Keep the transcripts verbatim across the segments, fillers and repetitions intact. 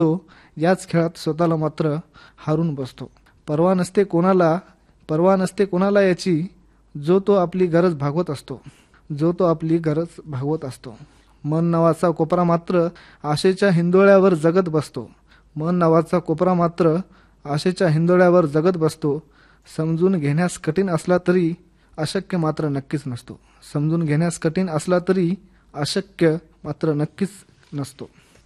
तो याच खेळात स्वतःला मात्र हारून बसतो. परवा नसते कोणाला परवा नसते कोणाला याची, जो तो आपली गरज भागवत असतो जो तो आपली गरज भागवत असतो. मन नावाचा कोपरा मात्र आशेच्या हिंदोळ्यावर जगत बसतो. मन नावाचा कोपरा मात्र आशेच्या हिंदोळ्यावर जगत बसतो. समजून घेण्यास कठीण असला तरी अशक्य मात्र नक्कीच नसतो. समजून घेण्यास कठीण असला तरी अशक्य मात्र नक्कीच नसतो.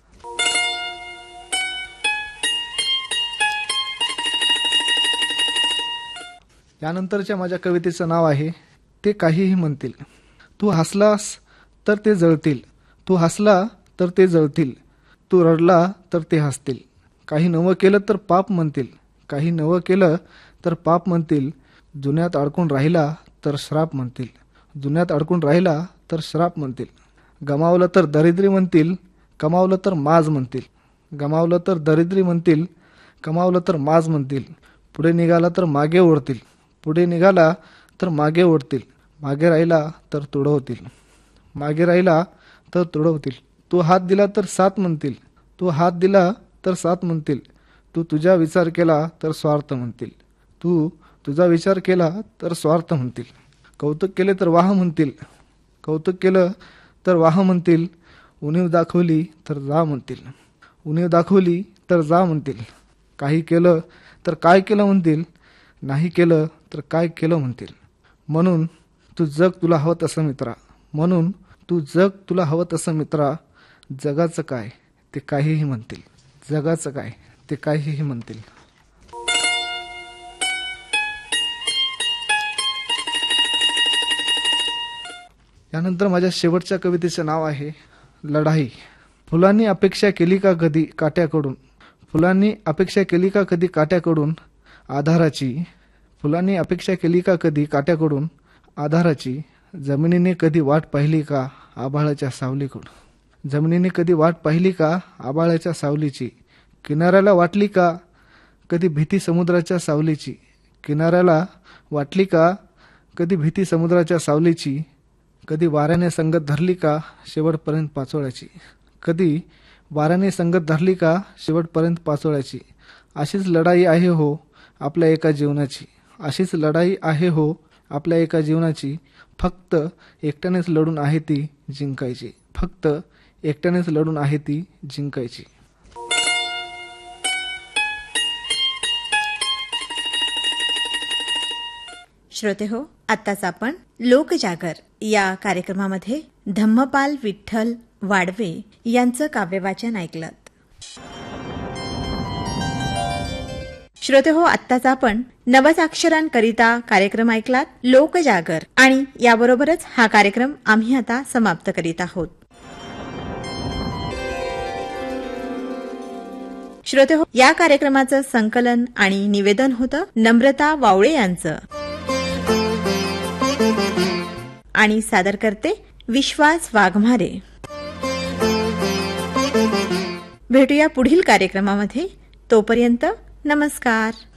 यानंतरच्या माझ्या कवितेचं नाव आहे ते काहीही म्हणतील. तू हसलास तर ते जळतील, तू हसला तर ते जळतील, तू रडला तर ते हसतील. काही नवं केलं तर पाप म्हणतील, काही नवं केलं तर पाप म्हणतील. जुन्यात अडकून राहिला तर श्राप म्हणतील, जुन्यात अडकून राहिला तर श्राप म्हणतील. गमावलं तर दरिद्री म्हणतील, कमावलं तर माज म्हणतील. गमावलं तर दरिद्री म्हणतील, कमावलं तर माज म्हणतील. पुढे निघाला तर मागे ओढतील, पुढे निघाला तर मागे ओढतील. मागे राहिला तर तुडवतील, मागे राहिला तर तुडवतील. तू हात दिला तर साथ म्हणतील, तू हात दिला तर साथ म्हणतील. तू तुझा विचार केला तर स्वार्थ म्हणतील, तू तुझा विचार केला तर स्वार्थ म्हणतील. कौतुक केले तर वाह म्हणतील, कौतुक केलं तर वाह म्हणतील. उणीव दाखवली तर जा म्हणतील, उणीव दाखवली तर जा म्हणतील. काही केलं तर काय केलं म्हणतील, नाही केलं तर काय केलं म्हणतील. म्हणून तू जग तुला हवं तसं मित्रा, म्हणून तू जग तुला हवं तसं मित्रा. जगाचं काय ते काहीही म्हणतील, जगाचं काय ते काहीही म्हणतील. यानंतर माझ्या शेवटच्या कवितेचं नाव आहे लढाई. फुलांनी अपेक्षा केली का कधी काट्याकडून, फुलांनी अपेक्षा केली का कधी काट्याकडून आधाराची. फुलांनी अपेक्षा केली का कधी काट्याकडून आधाराची. जमिनीने कधी वाट पाहिली का आभाळाच्या सावलीकडून, जमिनीने कधी वाट पाहिली का आभाळाच्या सावलीची. किनाऱ्याला वाटली का कधी भीती समुद्राच्या सावलीची, किनाऱ्याला वाटली का कधी भीती समुद्राच्या सावलीची. कधी वाऱ्याने संगत धरली का शेवटपर्यंत पाचोळ्याची, कधी वाऱ्याने संगत धरली का शेवटपर्यंत पाचोळ्याची. अशीच लढाई आहे हो आपल्या एका जीवनाची, अशीच लढाई आहे हो आपल्या एका जीवनाची. फक्त एकट्यानेच लढून आहे ती जिंकायची, फक्त एकट्यानेच लढून आहे ती जिंकायची. श्रोते हो, आत्ताच आपण लोकजागर या कार्यक्रमामध्ये धम्मपाल विठ्ठल वाडवे यांचं काव्यवाचन ऐकलं. श्रोते हो, आत्ताच आपण नवसाक्षरांकरिता कार्यक्रम ऐकलात लोकजागर, आणि याबरोबरच हा कार्यक्रम आम्ही आता समाप्त करीत आहोत. श्रोते हो, या कार्यक्रमाचं संकलन आणि निवेदन होतं नम्रता वावळे यांचं, आणि सादर करते विश्वास वाघमारे. भेटूया पुढील कार्यक्रमामध्ये. तोपर्यंत नमस्कार.